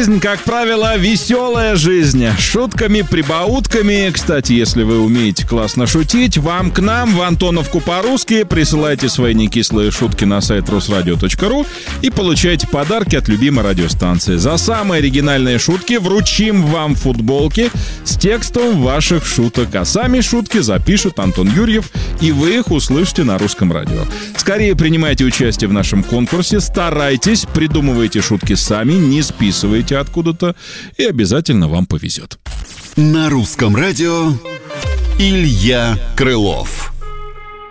жизнь, как правило, веселая жизнь. Шутками, прибаутками. Кстати, если вы умеете классно шутить, вам к нам в Антоновку по-русски. Присылайте свои некислые шутки на сайт rusradio.ru и получайте подарки от любимой радиостанции. За самые оригинальные шутки вручим вам футболки с текстом ваших шуток. А сами шутки запишет Антон Юрьев, и вы их услышите на Русском радио. Скорее принимайте участие в нашем конкурсе, старайтесь, придумывайте шутки сами, не списывайте откуда-то, и обязательно вам повезет. На Русском радио Илья Крылов.